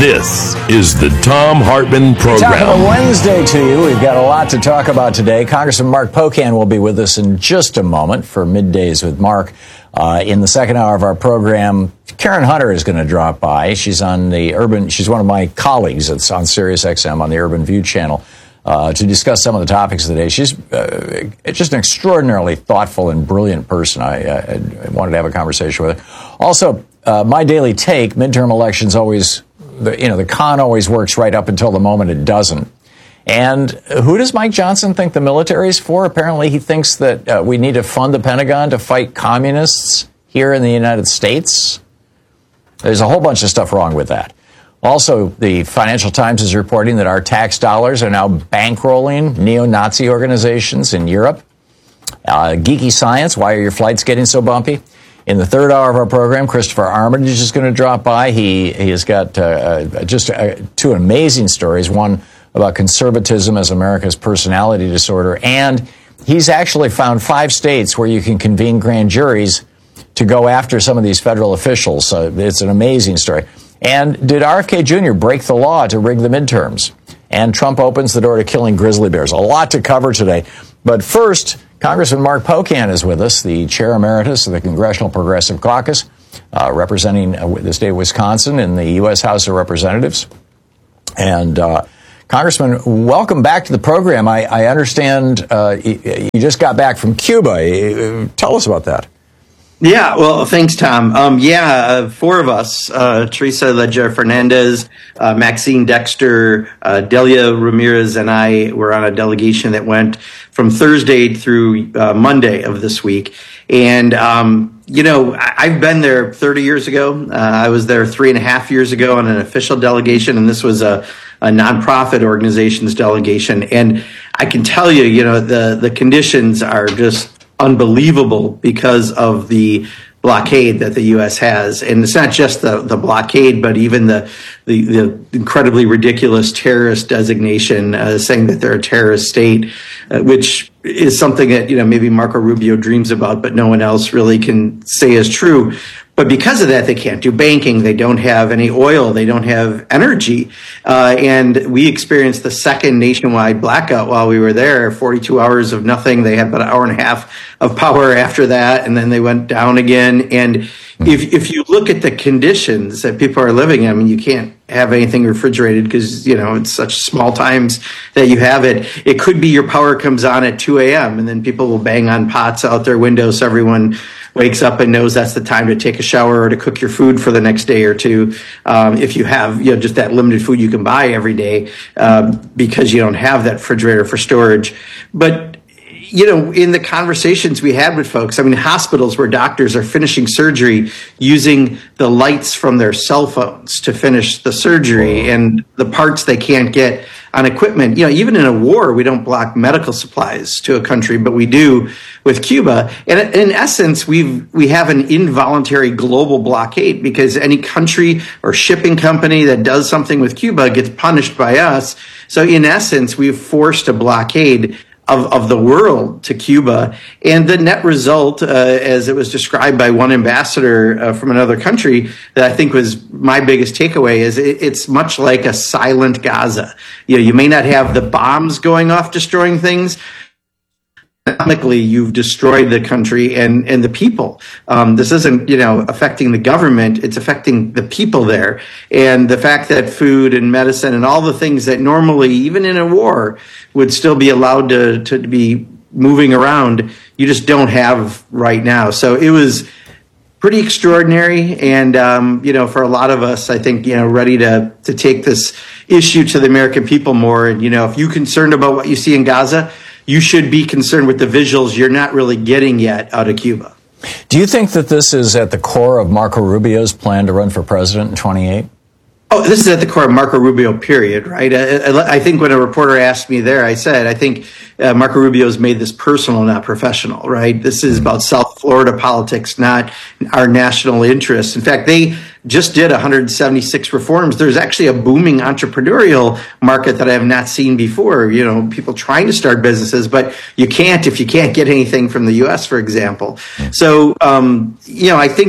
This is the Thom Hartmann Program. Top of a Wednesday to you. We've got a lot to talk about today. Congressman Mark Pocan will be with us in just a moment for Middays with Mark. In the second hour of our program, Karen Hunter is going to drop by. She's on the she's one of my colleagues. It's on Sirius XM on the Urban View channel to discuss some of the topics of the day. She's just an extraordinarily thoughtful and brilliant person. I wanted to have a conversation with her. Also, my daily take, midterm elections always, the con always works right up until the moment it doesn't. And who does Mike Johnson think the military is for? Apparently he thinks that we need to fund the Pentagon to fight communists here in the United States. There's a whole bunch of stuff wrong with that. Also, the Financial Times is reporting that our tax dollars are now bankrolling neo-Nazi organizations in Europe. Geeky Science, why are your flights getting so bumpy? In the third hour of our program, Christopher Armitage is going to drop by. He has got just two amazing stories. One about conservatism as America's personality disorder. And he's actually found 5 states where you can convene grand juries to go after some of these federal officials. So it's an amazing story. And did RFK Jr. break the law to rig the midterms? And Trump opens the door to killing grizzly bears. A lot to cover today. But first, Congressman Mark Pocan is with us, the chair emeritus of the Congressional Progressive Caucus, representing the state of Wisconsin in the U.S. House of Representatives. And Congressman, welcome back to the program. I understand you just got back from Cuba. Tell us about that. Yeah, well, thanks, Tom. 4 of us, Teresa Leger Fernandez, Maxine Dexter, Delia Ramirez, and I were on a delegation that went from Thursday through Monday of this week. And, I've been there 30 years ago. I was there 3.5 years ago on an official delegation, and this was a nonprofit organization's delegation. And I can tell you, the conditions are just unbelievable because of the blockade that the U.S. has. And it's not just the blockade, but even the incredibly ridiculous terrorist designation, saying that they're a terrorist state, which is something that, maybe Marco Rubio dreams about, but no one else really can say is true. But because of that, they can't do banking. They don't have any oil. They don't have energy. And we experienced the second nationwide blackout while we were there, 42 hours of nothing. They had about an hour and a half of power after that, and then they went down again. And if you look at the conditions that people are living in, I mean, you can't have anything refrigerated because, it's such small times that you have it. It could be your power comes on at 2 a.m. and then people will bang on pots out their windows so everyone wakes up and knows that's the time to take a shower or to cook your food for the next day or two. If you have, just that limited food you can buy every day because you don't have that refrigerator for storage. But in the conversations we had with folks, I mean, hospitals where doctors are finishing surgery using the lights from their cell phones to finish the surgery and the parts they can't get on equipment. Even in a war, we don't block medical supplies to a country, but we do with Cuba. And in essence, we have an involuntary global blockade because any country or shipping company that does something with Cuba gets punished by us. So in essence, we've forced a blockade of the world to Cuba. And the net result, as it was described by one ambassador from another country, that I think was my biggest takeaway, is it's much like a silent Gaza. You may not have the bombs going off destroying things. Economically, you've destroyed the country and the people. This isn't, affecting the government. It's affecting the people there. And the fact that food and medicine and all the things that normally, even in a war, would still be allowed to be moving around, you just don't have right now. So it was pretty extraordinary. And, for a lot of us, I think, ready to take this issue to the American people more. And, if you're concerned about what you see in Gaza, you should be concerned with the visuals you're not really getting yet out of Cuba. Do you think that this is at the core of Marco Rubio's plan to run for president in 28? Oh, this is at the core of Marco Rubio, period, right? I think when a reporter asked me there, I said, I think Marco Rubio's made this personal, not professional, right? This is about South Florida politics, not our national interests. In fact, they just did 176 reforms. There's actually a booming entrepreneurial market that I have not seen before. People trying to start businesses, but you can't if you can't get anything from the U.S., for example. So, I think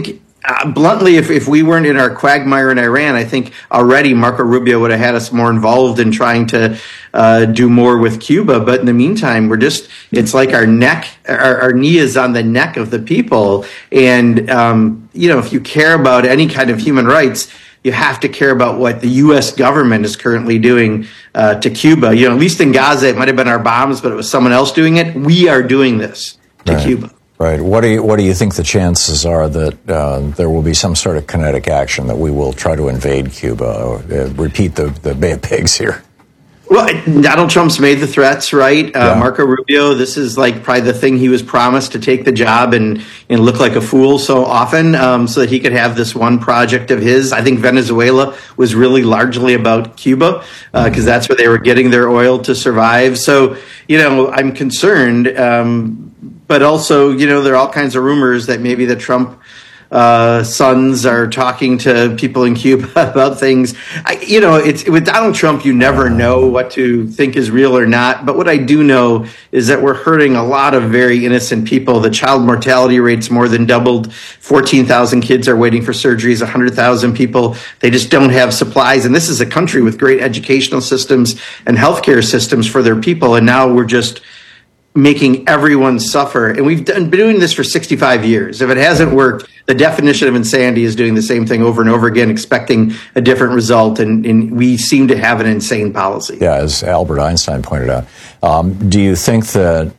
bluntly, if we weren't in our quagmire in Iran, I think already Marco Rubio would have had us more involved in trying to do more with Cuba. But in the meantime, it's like our knee is on the neck of the people. And, if you care about any kind of human rights, you have to care about what the U.S. government is currently doing to Cuba. At least in Gaza, it might have been our bombs, but it was someone else doing it. We are doing this to Cuba. Right. What do you think the chances are that there will be some sort of kinetic action that we will try to invade Cuba or repeat the Bay of Pigs here? Well, Donald Trump's made the threats, right? Marco Rubio, this is like probably the thing he was promised, to take the job and look like a fool so often so that he could have this one project of his. I think Venezuela was really largely about Cuba because that's where they were getting their oil to survive. So, I'm concerned. But also, there are all kinds of rumors that maybe the Trump sons are talking to people in Cuba about things. It's with Donald Trump, you never know what to think is real or not. But what I do know is that we're hurting a lot of very innocent people. The child mortality rate's more than doubled. 14,000 kids are waiting for surgeries. 100,000 people, they just don't have supplies. And this is a country with great educational systems and healthcare systems for their people. And now we're just making everyone suffer. And we've been doing this for 65 years. If it hasn't worked, the definition of insanity is doing the same thing over and over again, expecting a different result. And we seem to have an insane policy. Yeah, as Albert Einstein pointed out. Do you think that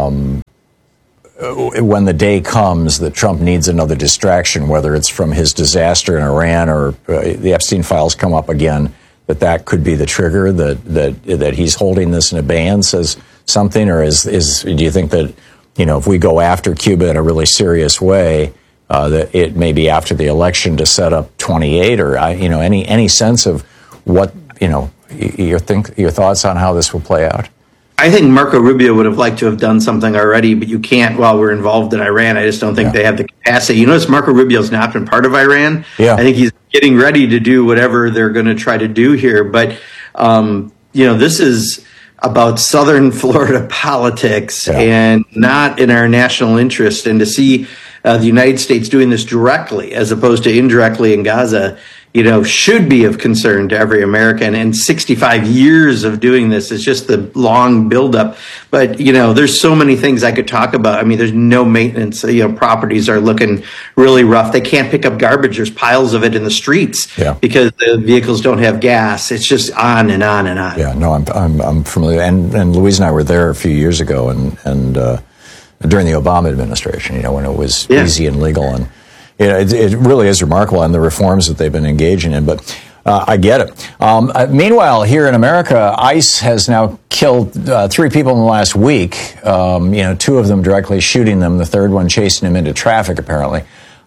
when the day comes that Trump needs another distraction, whether it's from his disaster in Iran or the Epstein files come up again, that could be the trigger, that he's holding this in abeyance as something, or do you think that, if we go after Cuba in a really serious way, that it may be after the election to set up 28, or any sense of what your thoughts on how this will play out? I think Marco Rubio would have liked to have done something already, but you can't while we're involved in Iran. I just don't think they have the capacity. You notice Marco Rubio's not been part of Iran. Yeah. I think he's getting ready to do whatever they're going to try to do here. But, this is about Southern Florida politics and not in our national interest. And to see the United States doing this directly as opposed to indirectly in Gaza, should be of concern to every American. And 65 years of doing this is just the long buildup. But, there's so many things I could talk about. I mean, there's no maintenance. Properties are looking really rough. They can't pick up garbage. There's piles of it in the streets because the vehicles don't have gas. It's just on and on and on. Yeah, no, I'm familiar. And Louise and I were there a few years ago and during the Obama administration, when it was easy and legal. And it really is remarkable, and the reforms that they've been engaging in. But I get it. Meanwhile, here in America, ICE has now killed 3 people in the last week. 2 of them directly shooting them, the third one chasing them into traffic, apparently.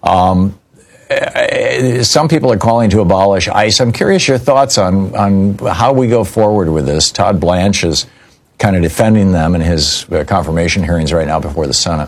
Some people are calling to abolish ICE. I'm curious your thoughts on how we go forward with this. Todd Blanche is kind of defending them in his confirmation hearings right now before the Senate.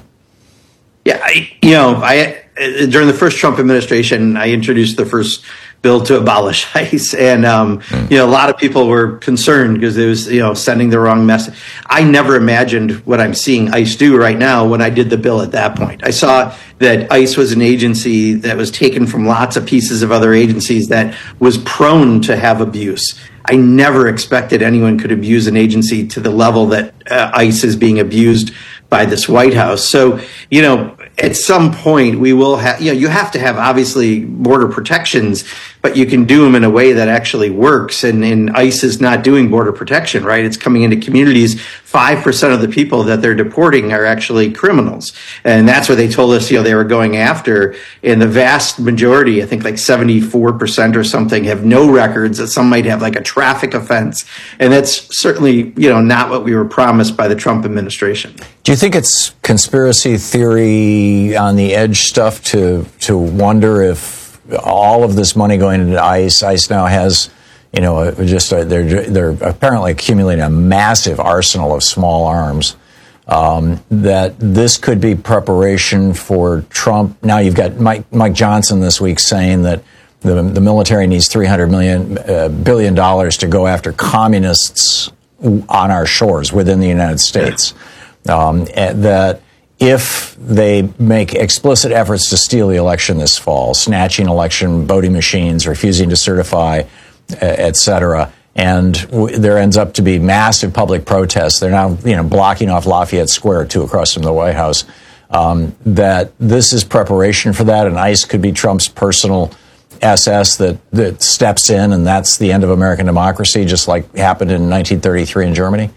Yeah, during the first Trump administration, I introduced the first bill to abolish ICE. And, a lot of people were concerned because it was, sending the wrong message. I never imagined what I'm seeing ICE do right now when I did the bill at that point. I saw that ICE was an agency that was taken from lots of pieces of other agencies that was prone to have abuse. I never expected anyone could abuse an agency to the level that ICE is being abused by this White House. So, at some point we will have, you have to have obviously border protections, but you can do them in a way that actually works. And ICE is not doing border protection, right? It's coming into communities. 5% of the people that they're deporting are actually criminals. And that's what they told us, they were going after. And the vast majority, I think like 74% or something, have no records. That some might have like a traffic offense. And that's certainly, not what we were promised by the Trump administration. Do you think it's conspiracy theory on the edge stuff to wonder if all of this money going into ICE now has, they're apparently accumulating a massive arsenal of small arms, that this could be preparation for Trump. Now you've got Mike Johnson this week saying that the military needs $300 billion to go after communists on our shores within the United States. That if they make explicit efforts to steal the election this fall, snatching election voting machines, refusing to certify, et cetera, and there ends up to be massive public protests. They're now, blocking off Lafayette Square, 2 across from the White House. That this is preparation for that, and ICE could be Trump's personal SS that steps in, and that's the end of American democracy, just like happened in 1933 in Germany?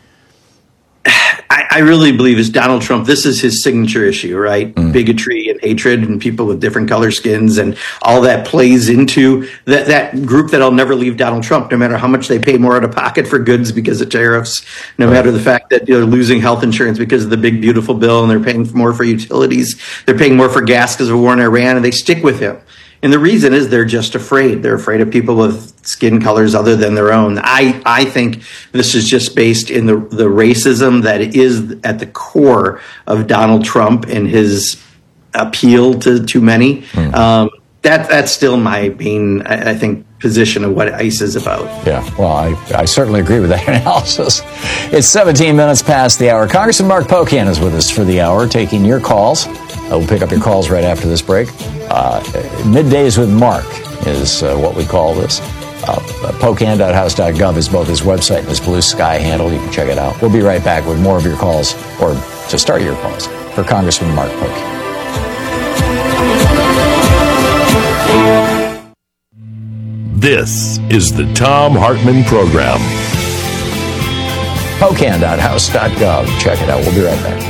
I really believe it's Donald Trump. This is his signature issue, right? Bigotry and hatred and people with different color skins, and all that plays into that group that'll never leave Donald Trump, no matter how much they pay more out of pocket for goods because of tariffs, no matter the fact that they're losing health insurance because of the big, beautiful bill, and they're paying more for utilities. They're paying more for gas because of the war in Iran, and they stick with him. And the reason is they're just afraid. They're afraid of people with skin colors other than their own. I think this is just based in the racism that is at the core of Donald Trump and his appeal to too many. That's still my main, I think, position of what ICE is about. Yeah, well, I certainly agree with that analysis. It's 17 minutes past the hour. Congressman Mark Pocan is with us for the hour, taking your calls. We'll pick up your calls right after this break. Middays with Mark is what we call this. Pocan.house.gov is both his website and his Blue Sky handle. You can check it out. We'll be right back with more of your calls, or to start your calls, for Congressman Mark Pocan. This is the Thom Hartmann Program. Pocan.house.gov. Check it out. We'll be right back.